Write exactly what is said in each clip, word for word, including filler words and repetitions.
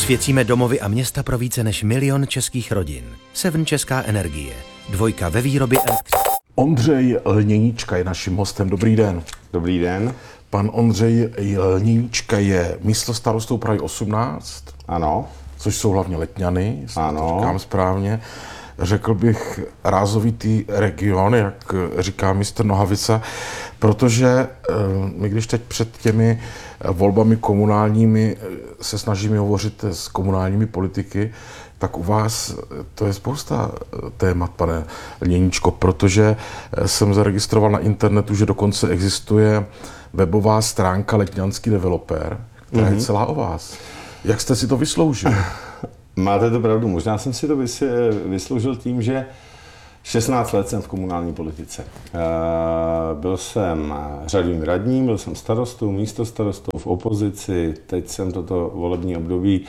Osvěcíme domovy a města pro více než milion českých rodin. Seven Česká energie. Dvojka ve výrobě elektřiny. Ondřej Lněníčka je naším hostem. Dobrý den. Dobrý den. Pan Ondřej Lněníčka je místostarostou Prahy osmnáct. Ano. Což jsou hlavně Letňany, ano. To říkám správně. Řekl bych rázovitý region, jak říká mistr Nohavica, protože my když teď před těmi volbami komunálními se snažíme hovořit s komunálními politiky, tak u vás to je spousta témat, pane Lněníčko, protože jsem zaregistroval na internetu, že dokonce existuje webová stránka Letňanský developer, která mm-hmm. je celá o vás. Jak jste si to vysloužil? Máte to pravdu. Možná jsem si to vysloužil tím, že šestnáct let jsem v komunální politice. Byl jsem řadovým radním, byl jsem starostou, místostarostou v opozici, teď jsem toto volební období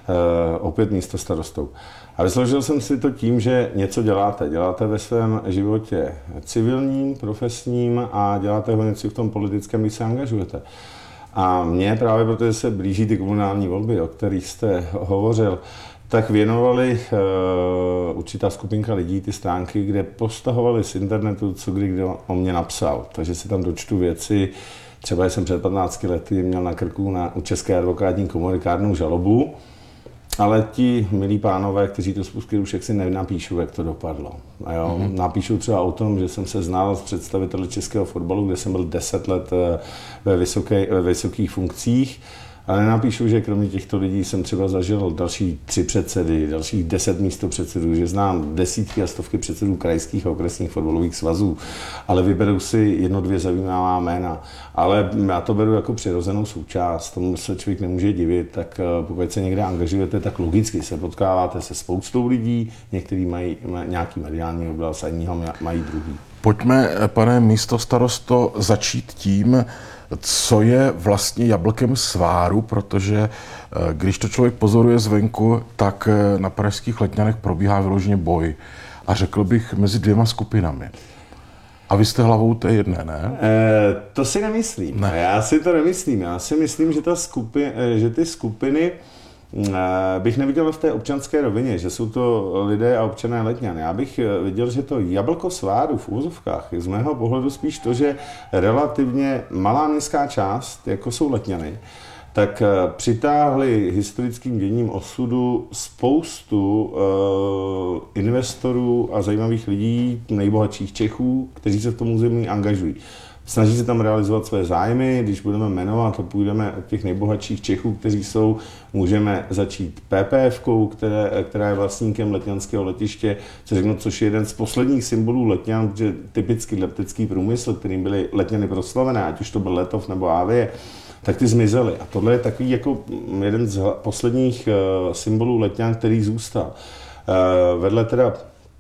opět místostarostou. A vysloužil jsem si to tím, že něco děláte. Děláte ve svém životě civilním, profesním a děláte ho něco v tom politickém, když se angažujete. A mě právě, protože se blíží ty komunální volby, o kterých jste hovořil, tak věnovali uh, určitá skupinka lidí ty stránky, kde postahovali z internetu, co kdy kdo o mě napsal. Takže si tam dočtu věci, třeba jsem před patnácti lety měl na krku na, u České advokátní komory kárnou žalobu, ale ti milí pánové, kteří to spustili, už jak si nenapíšou, jak to dopadlo. A jo, mm-hmm. Napíšou třeba o tom, že jsem se znal s představiteli českého fotbalu, kde jsem byl deset let ve, vysoké, ve vysokých funkcích, ale nenapíšu, že kromě těchto lidí jsem třeba zažil další tři předsedy, dalších deset místopředsedů, že znám desítky a stovky předsedů krajských a okresních fotbalových svazů, ale vyberu si jedno, dvě zajímavá jména. Ale já to beru jako přirozenou součást, tomu se člověk nemůže divit, tak pokud se někde angažujete, tak logicky se potkáváte se spoustou lidí, někteří mají nějaký mediální oblast a jiného mají druhý. Pojďme, pane místostarosto, začít tím, co je vlastně jablkem sváru, protože když to člověk pozoruje zvenku, tak na pražských Letňanech probíhá vyloženě boj. A řekl bych mezi dvěma skupinami. A vy jste hlavou té jedné, ne? E, to si nemyslím. Ne. Já si to nemyslím. Já si myslím, že, ta skupi, že ty skupiny bych neviděl v té občanské rovině, že jsou to lidé a občané Letňan. Já bych viděl, že to jablko sváru v úvozovkách je z mého pohledu spíš to, že relativně malá městská část, jako jsou Letňany, tak přitáhli historickým děním osudu spoustu uh, investorů a zajímavých lidí, nejbohatších Čechů, kteří se v tom území angažují. Snaží se tam realizovat své zájmy, když budeme jmenovat a půjdeme od těch nejbohatších Čechů, kteří jsou, můžeme začít PPFkou, které, která je vlastníkem letňanského letiště, co řeknu, což je jeden z posledních symbolů Letňan, protože typický letecký průmysl, kterým byly Letňany proslavené, ať už to byl Letov nebo Avie, tak ty zmizely. A tohle je takový jako jeden z posledních uh, symbolů Letňan, který zůstal. Uh, vedle teda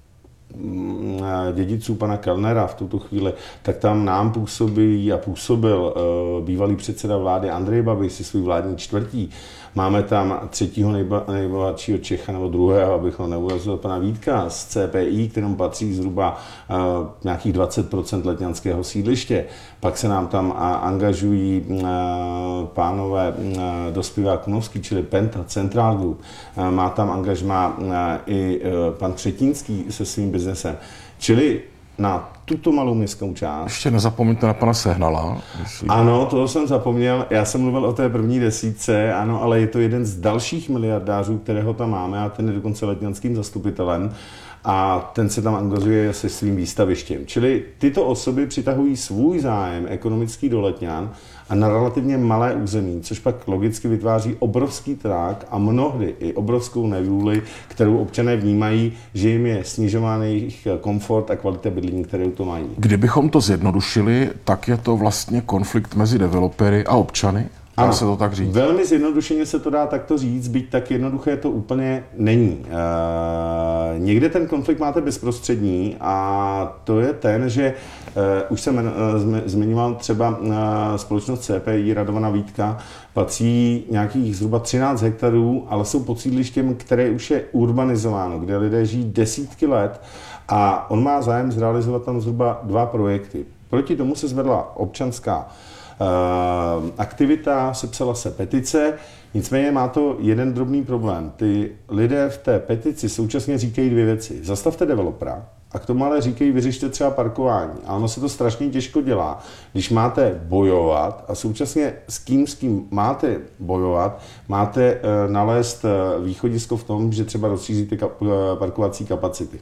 dědiců pana Kellnera v tuto chvíli, tak tam nám působí a působil uh, bývalý předseda vlády Andrej Babiš si svůj vládní čtvrtí. Máme tam třetího nejba, nejbohatšího Čecha, nebo druhého, abychom neurazil pana Vítka z C P I, kterému patří zhruba uh, nějakých dvacet procent letňanského sídliště. Pak se nám tam uh, angažují uh, pánové uh, Dospěvák Kunovský, čili Penta, Central Group. Uh, má tam angažmá uh, i uh, pan Třetínský se svým biznesem. Čili na tuto malou městskou část. Ještě nezapomeňte na pana Sehnala. Myslím. Ano, toho jsem zapomněl. Já jsem mluvil o té první desítce, ano, ale je to jeden z dalších miliardářů, kterého tam máme a ten je dokonce letňanským zastupitelem a ten se tam angažuje se svým výstavištěm. Čili tyto osoby přitahují svůj zájem ekonomický do Letňan a na relativně malé území, což pak logicky vytváří obrovský tlak a mnohdy i obrovskou nevůli, kterou občané vnímají, že jim je snižován jejich komfort a kvalita bydlení, kterou to mají. Kdybychom to zjednodušili, tak je to vlastně konflikt mezi developery a občany? Dá se to tak říct? Velmi zjednodušeně se to dá takto říct, byť tak jednoduché to úplně není. E, někde ten konflikt máte bezprostřední a to je ten, že e, už jsem e, zmiňoval třeba e, společnost C P I Radovana Vítka, patří nějakých zhruba třináct hektarů, ale jsou pod sídlištěm, které už je urbanizováno, kde lidé žijí desítky let a on má zájem zrealizovat tam zhruba dva projekty. Proti tomu se zvedla občanská aktivita, sepsala se petice, nicméně má to jeden drobný problém. Ty lidé v té petici současně říkají dvě věci. Zastavte developera, a k tomu ale říkají, vyřešte třeba parkování. A ono se to strašně těžko dělá, když máte bojovat a současně s kým, s kým máte bojovat, máte uh, nalézt uh, východisko v tom, že třeba rozšíříte kap, uh, parkovací kapacity.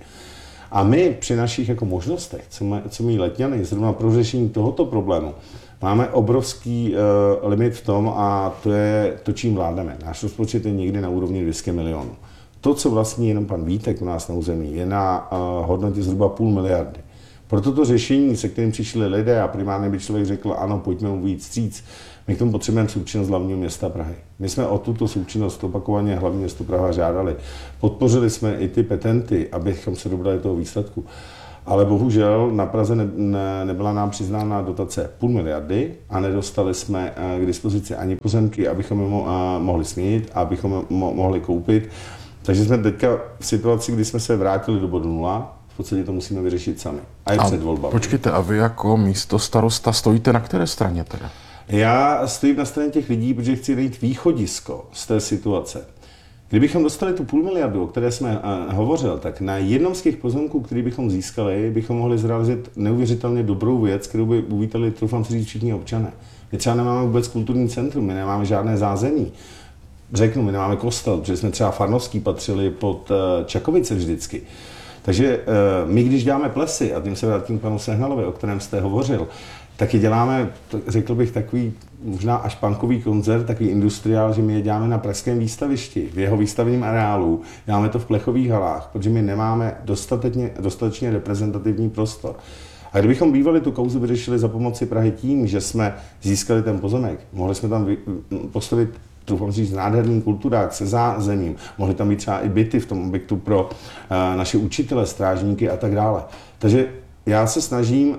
A my při našich jako možnostech, co, má, co mají Letňany, zrovna pro řešení tohoto problému, máme obrovský uh, limit v tom a to je to, čím vládneme. Náš rozpočet je někdy na úrovni dvě stě milionů. To, co vlastní jenom pan Vítek u nás na území, je na uh, hodnotě zhruba půl miliardy. Proto to řešení, se kterým přišli lidé a primárně by člověk řekl, ano, pojďme mu víc vstříc, my k tomu potřebujeme součinnost hlavního města Prahy. My jsme o tuto součinnost opakovaně hlavní město Praha žádali. Podpořili jsme i ty petenty, abychom se dobrali toho výsledku. Ale bohužel na Praze ne, ne, nebyla nám přiznána dotace půl miliardy a nedostali jsme uh, k dispozici ani pozemky, abychom je mo, uh, mohli směnit, abychom je mo, mohli koupit. Takže jsme teďka v situaci, kdy jsme se vrátili do bodu nula, v podstatě to musíme vyřešit sami. A je před volbami. Počkejte, a vy jako místo starosta stojíte na které straně teda? Já stojím na straně těch lidí, protože chci najít východisko z té situace. Kdybychom dostali tu půl miliardu, o které jsme uh, hovořil, tak na jednom z těch pozemků, který bychom získali, bychom mohli zrealizovat neuvěřitelně dobrou věc, kterou by uvítali, troufám si říct, všichni občané. My třeba nemáme vůbec kulturní centrum, my nemáme žádné zázemí. Řeknu, my nemáme kostel, protože jsme třeba farnovský patřili pod Čakovice vždycky. Takže my, když děláme plesy, a tím se vrátím k panu Sehnalovi, o kterém jste hovořil, tak je děláme, řekl bych, takový možná až punkový koncert, takový industriál, že my je děláme na pražském výstavišti, v jeho výstavním areálu, děláme to v plechových halách, protože my nemáme dostatečně, dostatečně reprezentativní prostor. A kdybychom bývali tu kauzu vyřešili za pomoci Prahy tím, že jsme získali ten pozemek, mohli jsme tam postavit, troufám si říct, nádherný kulturák se zázemím, mohly tam být třeba i byty v tom objektu pro uh, naše učitele, strážníky a tak dále. Takže já se snažím uh,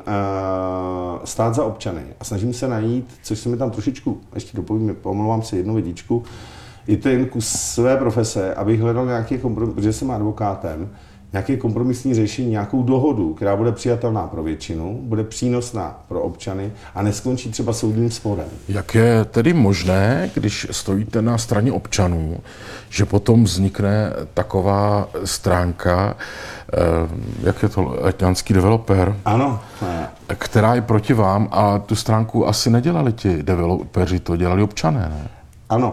stát za občany a snažím se najít, což se mi tam trošičku, ještě dopovím, pomlouvám si jednu vědičku, i ten kus své profese, abych hledal nějaký kompromis, protože jsem advokátem, nějaké kompromisní řešení, nějakou dohodu, která bude přijatelná pro většinu, bude přínosná pro občany a neskončí třeba soudním sporem. Jak je tedy možné, když stojíte na straně občanů, že potom vznikne taková stránka, jak je to, letňanský developer, ano, která je proti vám, a tu stránku asi nedělali ti developeři, to dělali občané, ne? Ano,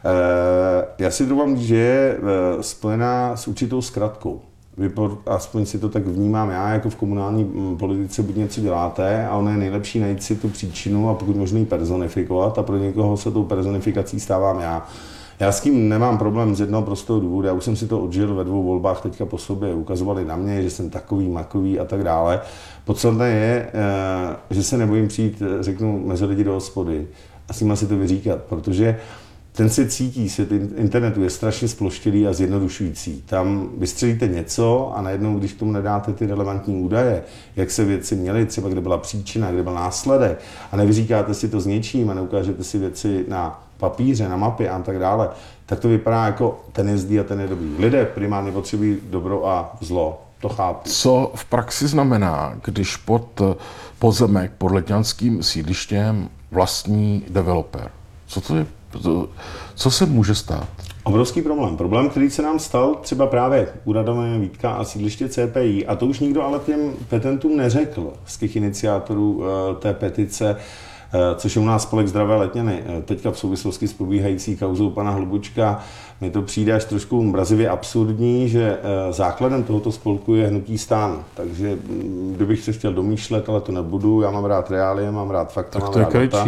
já si doufám, že je spojená s určitou zkratkou. Vy, aspoň si to tak vnímám já, jako v komunální politice buď něco děláte a ono je nejlepší najít si tu příčinu a pokud možno ji personifikovat a pro někoho se tou personifikací stávám já. Já s tím nemám problém z jednoho prostého důvodu, já už jsem si to odžil ve dvou volbách teďka po sobě, ukazovali na mě, že jsem takový, makový a tak dále. Podstatné je, že se nebojím přijít, řeknu, mezi lidi do hospody a s nima si to vyříkat, protože ten se cítí, svět internetu je strašně sploštělý a zjednodušující. Tam vystřelíte něco a najednou, když k tomu nedáte ty relevantní údaje, jak se věci měly, třeba kde byla příčina, kde byl následek, a nevyříkáte si to s něčím a neukážete si věci na papíře, na mapě a tak dále, tak to vypadá jako ten je zlý a ten je dobrý. Lidé primárně potřebují dobro a zlo. To chápu. Co v praxi znamená, když pod pozemek pod letňanským sídlištěm vlastní developer? Co to je? Co se může stát? Obrovský problém. Problém, který se nám stal třeba právě u Radomé Vítka a sídliště C P I, a to už nikdo ale těm petentům neřekl z těch iniciátorů uh, té petice, uh, což je u nás spolek Zdravé Letňany. Uh, teďka v souvislosti s probíhající kauzou pana Hlubučka mi to přijde až trošku mrazivě absurdní, že uh, základem tohoto spolku je hnutí STAN. Takže um, kdybych se chtěl domýšlet, ale to nebudu, já mám rád reálie, mám rád fakta, mám rád data.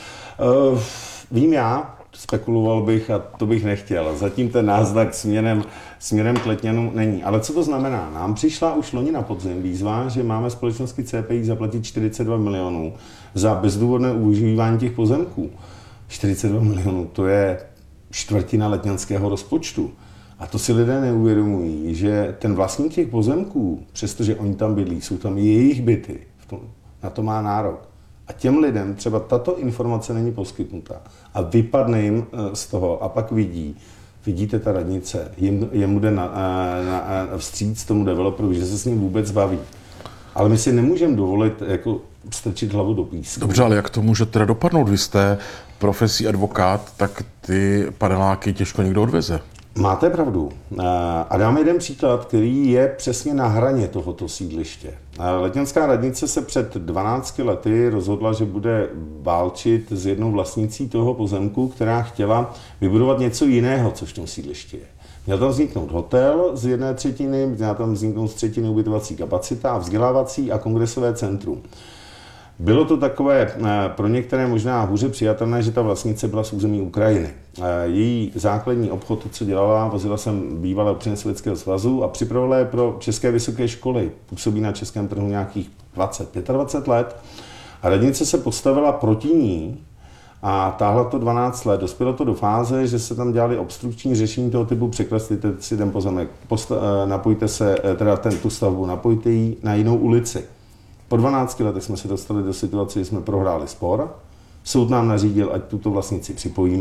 Uh, vím já, spekuloval bych a to bych nechtěl. Zatím ten náznak směrem, směrem k Letňanům není. Ale co to znamená? Nám přišla už loni na podzim výzva, že máme společnosti C P I zaplatit čtyřicet dva milionů za bezdůvodné užívání těch pozemků. čtyřicet dva milionů, to je čtvrtina letňanského rozpočtu. A to si lidé neuvědomují, že ten vlastník těch pozemků, přestože oni tam bydlí, jsou tam jejich byty, v tom, na to má nárok. A těm lidem třeba tato informace není poskytnuta a vypadne jim z toho a pak vidí, vidíte ta radnice, jim, jim jde na, na, na vstříc tomu developeru, že se s ním vůbec baví. Ale my si nemůžeme dovolit jako strčit hlavu do písku. Dobře, ale jak to může teda dopadnout? Vy jste profesí advokát, tak ty paneláky těžko někdo odveze. Máte pravdu. A dám jeden příklad, který je přesně na hraně tohoto sídliště. Letňanská radnice se před dvanácti lety rozhodla, že bude válčit s jednou vlastnicí toho pozemku, která chtěla vybudovat něco jiného, co v tom sídlišti je. Měl tam vzniknout hotel z jedné třetiny, měla tam vzniknout z třetiny ubytovací kapacita, vzdělávací a kongresové centrum. Bylo to takové pro některé možná hůře přijatelné, že ta vlastnice byla z území Ukrajiny. Její základní obchod, to, co dělala, vozila jsem bývalé občany Sovětského svazu a připravovala je pro české vysoké školy. Působí na českém trhu nějakých dvacet, dvacet pět let. A radnice se postavila proti ní a táhla to dvanáct let. Dospělo to do fáze, že se tam dělali obstrukční řešení toho typu: překreslíte si ten pozemek, posta- napojte se, teda ten, tu stavbu, napojte ji na jinou ulici. Po dvanácti letech jsme se dostali do situace, že jsme prohráli spor. Soud nám nařídil, ať tuto vlastnici připojíme.